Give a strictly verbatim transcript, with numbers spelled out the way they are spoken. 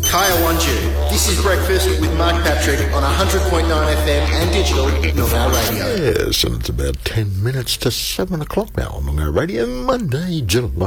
Kaya Wanju. This is Breakfast with Mark Patrick on one hundred point nine F M and digital Noongar Radio. Yes, and it's about ten minutes to seven o'clock now on Noongar Radio, Monday, July